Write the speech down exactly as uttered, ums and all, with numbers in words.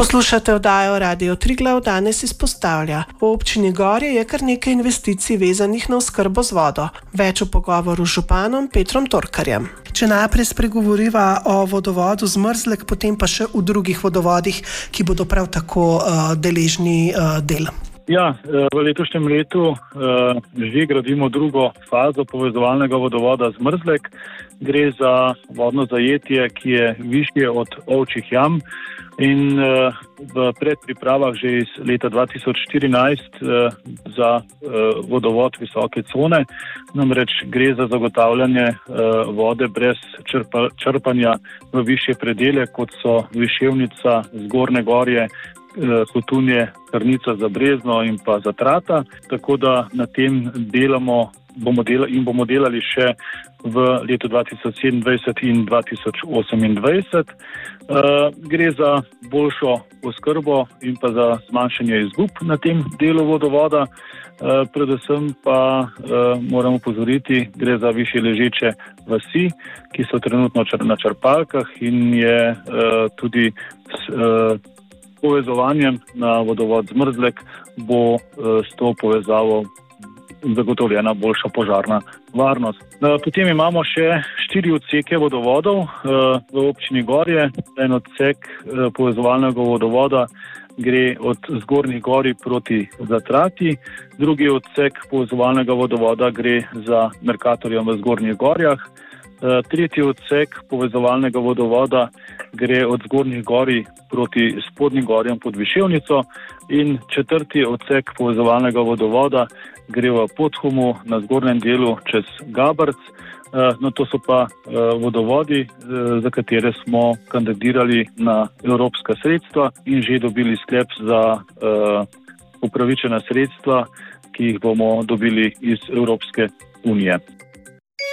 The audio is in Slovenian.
Poslušate oddajo Radio Triglav, danes izpostavlja. V občini Gorje je kar nekaj investicij vezanih na oskrbo z vodo. Več v pogovoru z županom Petrom Torkarjem. Če najprej spregovoriva o vodovodu Zmrzlek, potem pa še v drugih vodovodih, ki bodo prav tako uh, deležni uh, del. Ja, v letošnjem letu uh, že gradimo drugo fazo povezovalnega vodovoda Zmrzlek. Gre za vodno zajetje, ki je višje od ovčjih jam in uh, v predpripravah že iz leta dva tisoč štirinajst uh, za uh, vodovod visoke cone. Namreč gre za zagotavljanje uh, vode brez črpa, črpanja v višje predele, kot so Viševnica, Zgornje Gorje, Hotunje, Krnica za Brezno in pa za Trata, tako da na tem delamo bomo dela, in bomo delali še v letu dva tisoč sedemindvajset in dva tisoč osemindvajset. Uh, gre za boljšo oskrbo in pa za zmanjšanje izgub na tem delu vodovoda. Uh, predvsem pa uh, moramo opozoriti, gre za višje ležeče vasi, ki so trenutno na črpalkah in je uh, tudi uh, povezovanjem na vodovod Zmrzlek bo uh, s to povezavo zagotovljena boljša požarna varnost. Uh, potem imamo še štiri odseke vodovodov uh, v občini Gorje. En odsek uh, povezovalnega vodovoda gre od Zgornjih Gorij proti Zatrati, drugi odsek povezovalnega vodovoda gre za Merkatorjem v Zgornjih Gorjah. Tretji odsek povezovalnega vodovoda gre od Zgornjih Gorij proti Spodnjim Gorjem pod Viševnico in četrti odsek povezovalnega vodovoda gre v Podhumu na zgornjem delu čez Gabrc. No, to so pa vodovodi, za katere smo kandidirali na evropska sredstva in že dobili sklep za upravičena sredstva, ki jih bomo dobili iz Evropske unije.